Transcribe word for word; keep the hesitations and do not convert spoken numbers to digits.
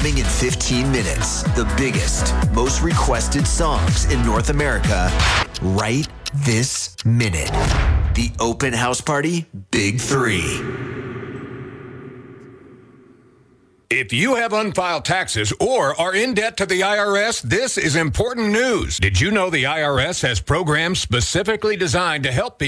Coming in fifteen minutes, the biggest, most requested songs in North America right this minute. The Open House Party Big Three. If you have unfiled taxes or are in debt to the I R S, this is important news. Did you know the I R S has programs specifically designed to help people?